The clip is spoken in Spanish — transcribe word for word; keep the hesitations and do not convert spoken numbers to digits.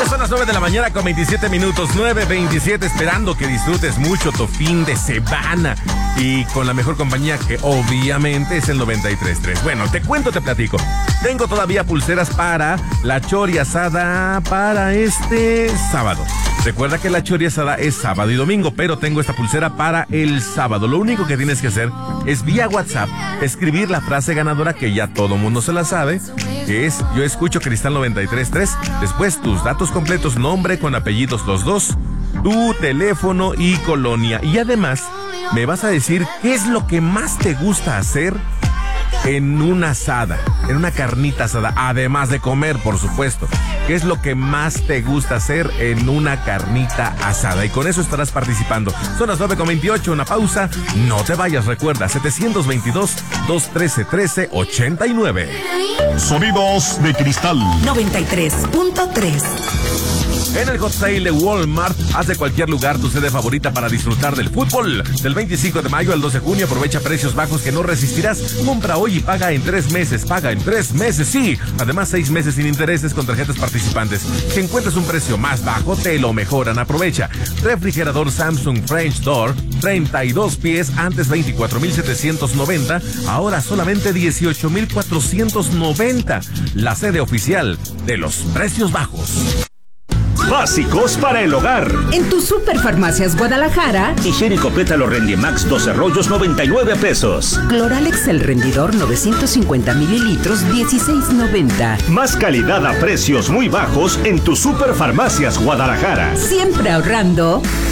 Son las nueve de la mañana con veintisiete minutos, nueve veintisiete, esperando que disfrutes mucho tu fin de semana y con la mejor compañía que obviamente es el noventa y tres punto tres. Bueno, te cuento, te platico. Tengo todavía pulseras para la chori asada para este sábado. Recuerda que la chori asada es sábado y domingo, pero tengo esta pulsera para el sábado. Lo único que tienes que hacer es vía WhatsApp escribir la frase ganadora que ya todo mundo se la sabe, que es yo escucho Cristal noventa y tres punto tres, después tus datos completos, nombre con apellidos los dos, tu teléfono y colonia. Y además me vas a decir qué es lo que más te gusta hacer en una asada, en una carnita asada, además de comer, por supuesto. ¿Qué es lo que más te gusta hacer en una carnita asada? Y con eso estarás participando. Son las nueve con veintiocho, una pausa. No te vayas, recuerda, setecientos veintidós, doscientos trece, trece ochenta y nueve. Sonidos de Cristal noventa y tres punto tres. En el Hot Sale de Walmart, haz de cualquier lugar tu sede favorita para disfrutar del fútbol. Del veinticinco de mayo al dos de junio, aprovecha precios bajos que no resistirás. Compra hoy y paga en tres meses. Paga en tres meses, sí. Además, seis meses sin intereses con tarjetas participantes. Si encuentras un precio más bajo, te lo mejoran. Aprovecha. Refrigerador Samsung French Door, treinta y dos pies, antes veinticuatro mil setecientos noventa, ahora solamente dieciocho mil cuatrocientos noventa. La sede oficial de los precios bajos. Básicos para el hogar. En tu Superfarmacias Guadalajara. Higiénico Pétalo Rendimax doce rollos, noventa y nueve pesos. Cloralex El Rendidor novecientos cincuenta mililitros, dieciséis noventa. Más calidad a precios muy bajos en tu Superfarmacias Guadalajara. Siempre ahorrando.